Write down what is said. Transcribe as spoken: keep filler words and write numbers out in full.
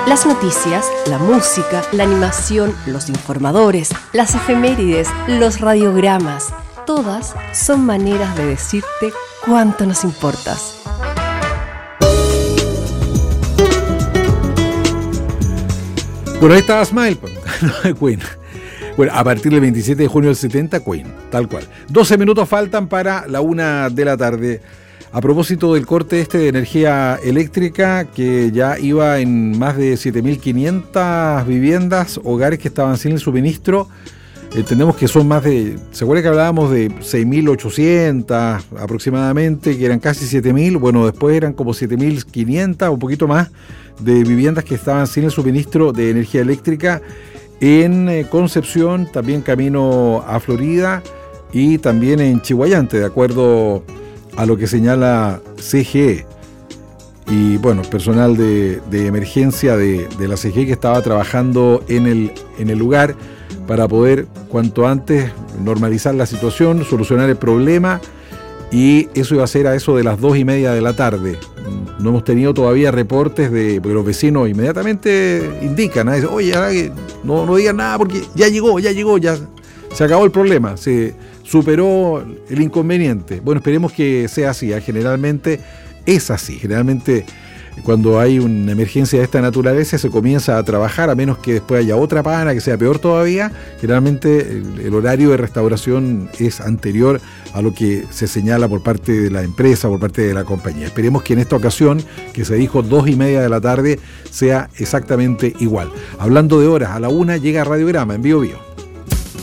Las noticias, la música, la animación, los informadores, las efemérides, los radiogramas, todas son maneras de decirte cuánto nos importas. Bueno, ahí estaba Smile, Queen. Bueno, a partir del veintisiete de junio del setenta, Queen, tal cual. doce minutos faltan para la una de la tarde. A propósito del corte este de energía eléctrica, que ya iba en más de siete mil quinientas viviendas, hogares que estaban sin el suministro, entendemos que son más de, ¿se acuerda que hablábamos de seis mil ochocientas aproximadamente, que eran casi siete mil? Bueno, después eran como siete mil quinientas, un poquito más, de viviendas que estaban sin el suministro de energía eléctrica en eh, Concepción, también camino a Florida y también en Chihuayante, de acuerdo a lo que señala C G E. Y bueno, personal de, de emergencia de, de la C G E que estaba trabajando en el, en el lugar para poder cuanto antes normalizar la situación, solucionar el problema, y eso iba a ser a eso de las dos y media de la tarde. No hemos tenido todavía reportes de, porque los vecinos inmediatamente indican, ¿eh? Oye, no, no digan nada porque ya llegó, ya llegó, ya se acabó el problema, se superó el inconveniente. Bueno, esperemos que sea así, ¿eh? Generalmente es así, generalmente cuando hay una emergencia de esta naturaleza se comienza a trabajar, a menos que después haya otra pana que sea peor todavía. Generalmente el, el horario de restauración es anterior a lo que se señala por parte de la empresa, por parte de la compañía. Esperemos que en esta ocasión, que se dijo dos y media de la tarde, sea exactamente igual. Hablando de horas, a la una llega Radiograma en Bio Bio.